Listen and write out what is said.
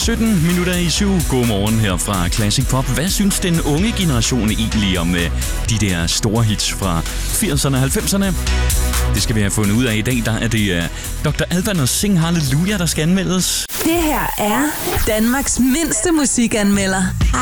17 minutter i 7. Godmorgen her fra Classic Pop. Hvad synes den unge generation egentlig om de der store hits fra 80'erne og 90'erne? Det skal vi have fundet ud af i dag. Der er det Dr. Alban og Sing Hallelujah, der skal anmeldes. Det her er Danmarks mindste musikanmelder.